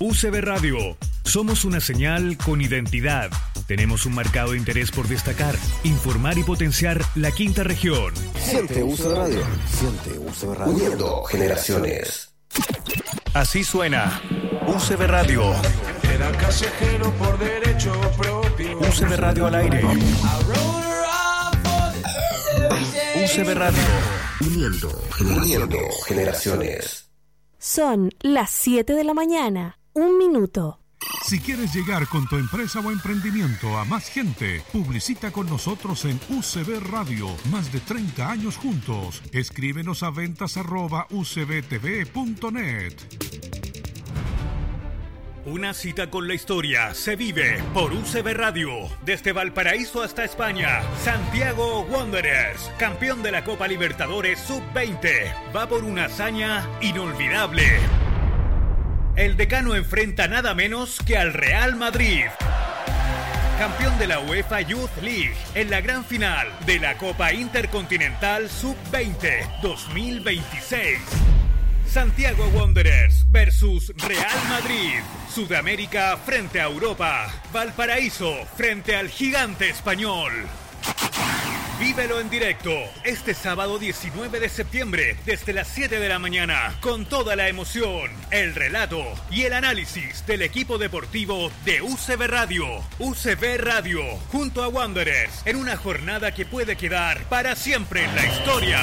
UCB Radio. Somos una señal con identidad. Tenemos un marcado interés por destacar, informar y potenciar la quinta región. Siente UCB Radio. Siente UCB Radio. Uniendo generaciones. Así suena UCB Radio. Era callejero por derecho propio. UCB Radio al aire. UCB Radio. Uniendo generaciones. Son las 7 de la mañana. 1 minuto. Si quieres llegar con tu empresa o emprendimiento a más gente, publicita con nosotros en UCB Radio. Más de 30 años juntos. Escríbenos a ventas@ucbtv.net. Una cita con la historia se vive por UCB Radio. Desde Valparaíso hasta España, Santiago Wanderers, campeón de la Copa Libertadores Sub-20, va por una hazaña inolvidable. El decano enfrenta nada menos que al Real Madrid, campeón de la UEFA Youth League, en la gran final de la Copa Intercontinental Sub-20 2026. Santiago Wanderers versus Real Madrid. Sudamérica frente a Europa. Valparaíso frente al gigante español. Vívelo en directo este sábado 19 de septiembre desde las 7 de la mañana con toda la emoción, el relato y el análisis del equipo deportivo de UCB Radio. UCB Radio junto a Wanderers en una jornada que puede quedar para siempre en la historia.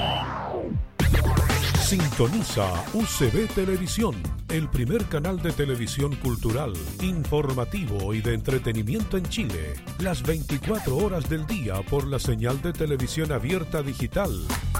Sintoniza UCB Televisión, el primer canal de televisión cultural, informativo y de entretenimiento en Chile. Las 24 horas del día por la señal de televisión abierta digital.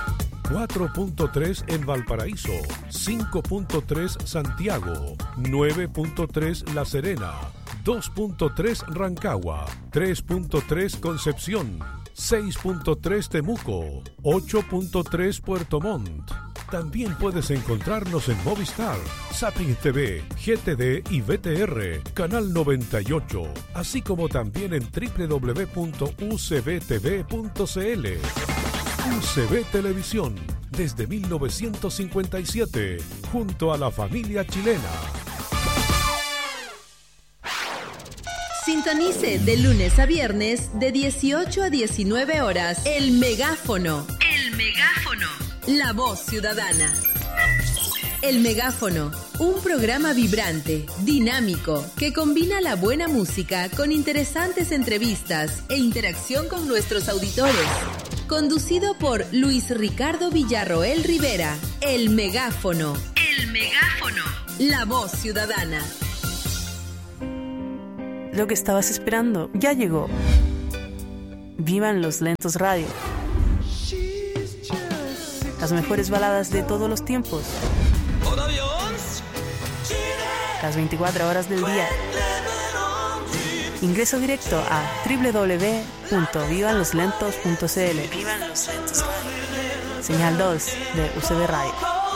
4.3 en Valparaíso, 5.3 Santiago, 9.3 La Serena, 2.3 Rancagua, 3.3 Concepción, 6.3 Temuco, 8.3 Puerto Montt. También puedes encontrarnos en Movistar, Zapping TV, GTD y VTR, Canal 98, así como también en www.ucbtv.cl. UCB Televisión, desde 1957, junto a la familia chilena. Sintonice de lunes a viernes de 18 a 19 horas. El Megáfono. El Megáfono. La voz ciudadana. El Megáfono, un programa vibrante, dinámico, que combina la buena música con interesantes entrevistas e interacción con nuestros auditores. Conducido por Luis Ricardo Villarroel Rivera. El Megáfono. El Megáfono. La voz ciudadana. Lo que estabas esperando ya llegó. Vivan los Lentos Radio. Las mejores baladas de todos los tiempos. Las 24 horas del día. Ingreso directo a www.vivanloslentos.cl. Vivan los Lentos Radio. Señal 2 de UCB Radio.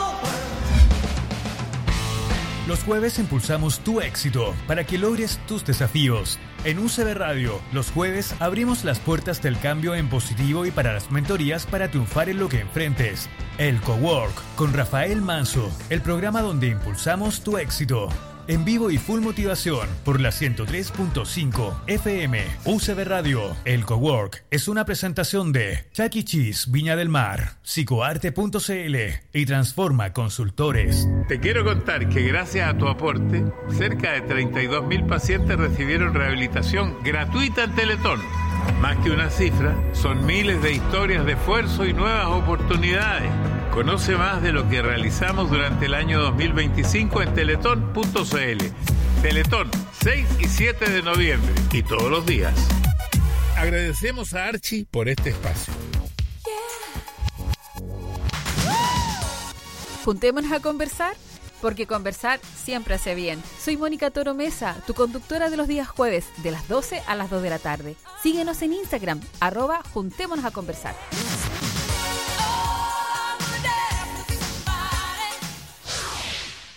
Los jueves impulsamos tu éxito para que logres tus desafíos. En UCB Radio, los jueves abrimos las puertas del cambio en positivo y para las mentorías para triunfar en lo que enfrentes. El Cowork con Rafael Manso, el programa donde impulsamos tu éxito. En vivo y full motivación por la 103.5 FM UCB Radio. El Cowork es una presentación de Chuck E. Cheese Viña del Mar, psicoarte.cl y Transforma Consultores. Te quiero contar que gracias a tu aporte, cerca de 32.000 pacientes recibieron rehabilitación gratuita en Teletón. Más que una cifra, son miles de historias de esfuerzo y nuevas oportunidades. Conoce más de lo que realizamos durante el año 2025 en teletón.cl. Teletón, 6 y 7 de noviembre y todos los días. Agradecemos a Archie por este espacio. Juntémonos a conversar, porque conversar siempre hace bien. Soy Mónica Toro Mesa, tu conductora de los días jueves, de las 12 a las 2 de la tarde. Síguenos en Instagram, @juntémonos a conversar.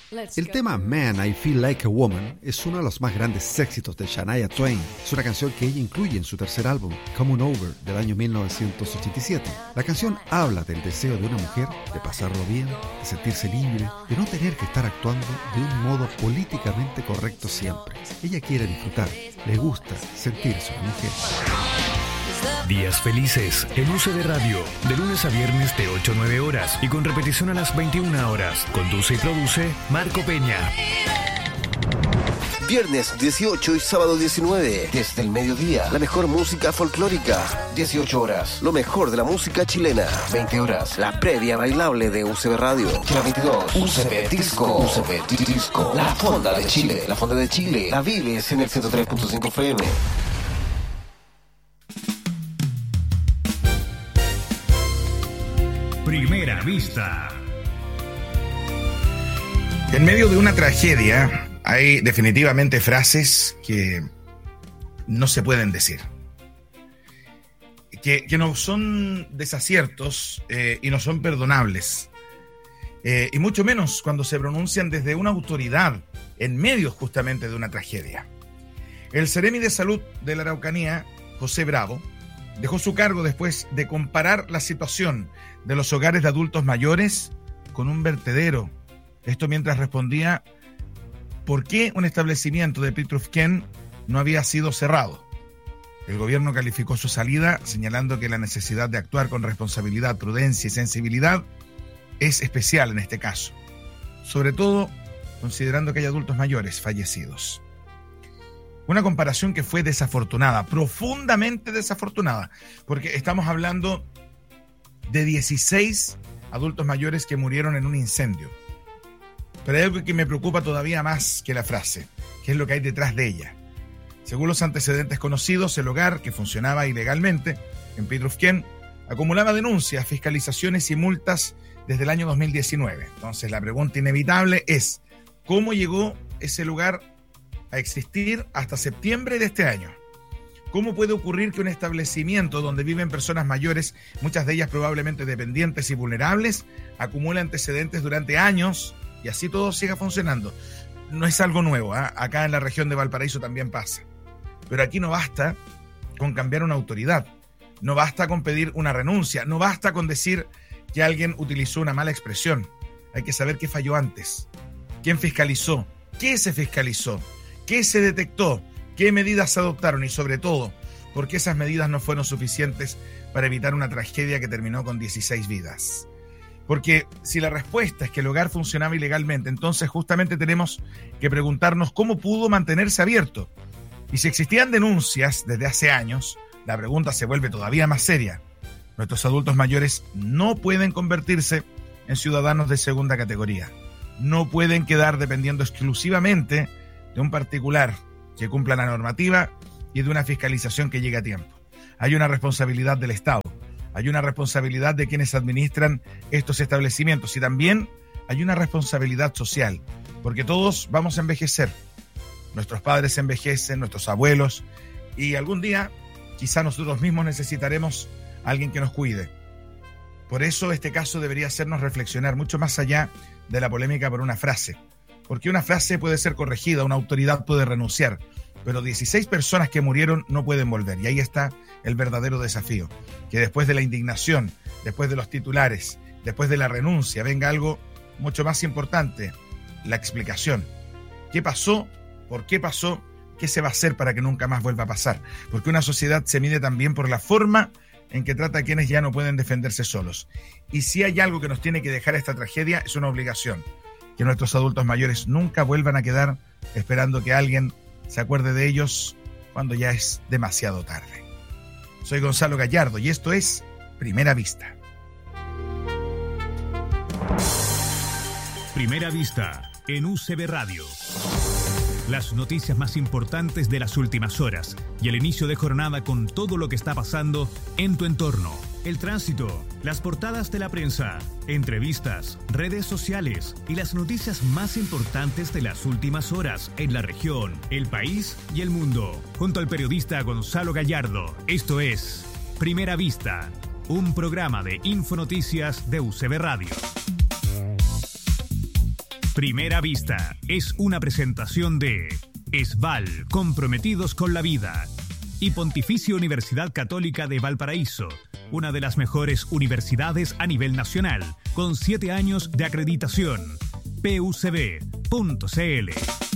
El tema Man, I Feel Like a Woman es uno de los más grandes éxitos de Shania Twain. Es una canción que ella incluye en su tercer álbum, Come On Over, del año 1987. La canción habla del deseo de una mujer de pasarlo bien, de sentirse libre, de no tener que estar actuando de un modo políticamente correcto siempre. Ella quiere disfrutar, le gusta sentirse una mujer. Días felices en UCB Radio, de lunes a viernes de 8 a 9 horas y con repetición a las 21 horas. Conduce y produce Marco Peña. Viernes 18 y sábado 19, desde el mediodía, la mejor música folclórica. 18 horas, lo mejor de la música chilena. 20 horas, la previa bailable de UCB Radio. Y la 22, UCB Disco. UCB Disco, la fonda de Chile. La fonda de Chile, la vives en el 103.5 FM. Primera vista. En medio de una tragedia hay definitivamente frases que no se pueden decir, que no son desaciertos y no son perdonables, y mucho menos cuando se pronuncian desde una autoridad en medio justamente de una tragedia. El Seremi de Salud de la Araucanía, José Bravo, dejó su cargo después de comparar la situación de los hogares de adultos mayores con un vertedero. Esto mientras respondía por qué un establecimiento de Pitrufquén no había sido cerrado. El gobierno calificó su salida señalando que la necesidad de actuar con responsabilidad, prudencia y sensibilidad es especial en este caso, sobre todo considerando que hay adultos mayores fallecidos. Una comparación que fue desafortunada, profundamente desafortunada, porque estamos hablando de 16 adultos mayores que murieron en un incendio. Pero hay algo que me preocupa todavía más que la frase, que es lo que hay detrás de ella. Según los antecedentes conocidos, el hogar, que funcionaba ilegalmente en Pitrufquén, acumulaba denuncias, fiscalizaciones y multas desde el año 2019. Entonces la pregunta inevitable es, ¿cómo llegó ese lugar a existir hasta septiembre de este año? ¿Cómo puede ocurrir que un establecimiento donde viven personas mayores, muchas de ellas probablemente dependientes y vulnerables, acumule antecedentes durante años y así todo siga funcionando? No es algo nuevo, ¿eh? Acá en la región de Valparaíso también pasa. Pero aquí no basta con cambiar una autoridad, no basta con pedir una renuncia, no basta con decir que alguien utilizó una mala expresión. Hay que saber qué falló antes, quién fiscalizó, qué se fiscalizó, qué se detectó, qué medidas se adoptaron y sobre todo, por qué esas medidas no fueron suficientes para evitar una tragedia que terminó con 16 vidas. Porque si la respuesta es que el hogar funcionaba ilegalmente, entonces justamente tenemos que preguntarnos cómo pudo mantenerse abierto. Y si existían denuncias desde hace años, la pregunta se vuelve todavía más seria. Nuestros adultos mayores no pueden convertirse en ciudadanos de segunda categoría. No pueden quedar dependiendo exclusivamente de un particular que cumpla la normativa y de una fiscalización que llegue a tiempo. Hay una responsabilidad del Estado, hay una responsabilidad de quienes administran estos establecimientos y también hay una responsabilidad social, porque todos vamos a envejecer. Nuestros padres envejecen, nuestros abuelos, y algún día quizá nosotros mismos necesitaremos a alguien que nos cuide. Por eso este caso debería hacernos reflexionar mucho más allá de la polémica por una frase. Porque una frase puede ser corregida, una autoridad puede renunciar, pero 16 personas que murieron no pueden volver. Y ahí está el verdadero desafío, que después de la indignación, después de los titulares, después de la renuncia, venga algo mucho más importante, la explicación. ¿Qué pasó? ¿Por qué pasó? ¿Qué se va a hacer para que nunca más vuelva a pasar? Porque una sociedad se mide también por la forma en que trata a quienes ya no pueden defenderse solos. Y si hay algo que nos tiene que dejar esta tragedia, es una obligación. Que nuestros adultos mayores nunca vuelvan a quedar esperando que alguien se acuerde de ellos cuando ya es demasiado tarde. Soy Gonzalo Gallardo y esto es Primera Vista. Primera Vista en UCB Radio. Las noticias más importantes de las últimas horas y el inicio de jornada con todo lo que está pasando en tu entorno. El tránsito, las portadas de la prensa, entrevistas, redes sociales y las noticias más importantes de las últimas horas en la región, el país y el mundo. Junto al periodista Gonzalo Gallardo, esto es Primera Vista, un programa de Infonoticias de UCB Radio. Primera Vista es una presentación de Esval, comprometidos con la vida, y Pontificia Universidad Católica de Valparaíso, una de las mejores universidades a nivel nacional, con 7 años de acreditación. pucb.cl.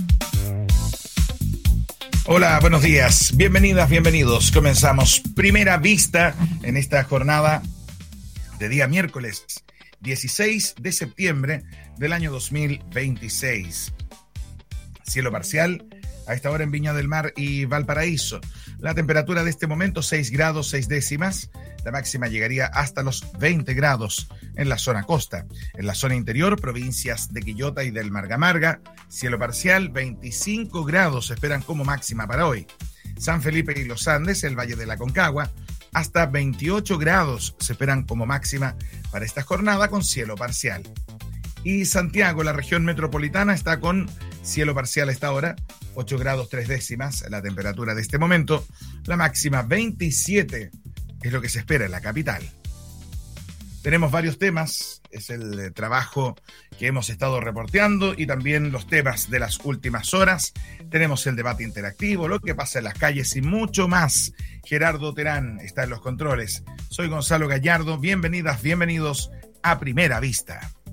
Hola, buenos días. Bienvenidas, bienvenidos. Comenzamos Primera Vista en esta jornada de día miércoles 16 de septiembre del año 2026. Cielo parcial a esta hora en Viña del Mar y Valparaíso. La temperatura de este momento 6 grados 6 décimas. La máxima llegaría hasta los 20 grados en la zona costa. En la zona interior, provincias de Quillota y del Margamarga, cielo parcial, 25 grados se esperan como máxima para hoy. San Felipe y los Andes, el Valle de la Concagua, hasta 28 grados se esperan como máxima para esta jornada con cielo parcial. Y Santiago, la región metropolitana, está con cielo parcial a esta hora, 8 grados 3 décimas la temperatura de este momento, la máxima 27 es lo que se espera en la capital. Tenemos varios temas, es el trabajo que hemos estado reporteando y también los temas de las últimas horas. Tenemos el debate interactivo, lo que pasa en las calles y mucho más. Gerardo Terán está en los controles. Soy Gonzalo Gallardo, bienvenidas, bienvenidos a Primera Vista.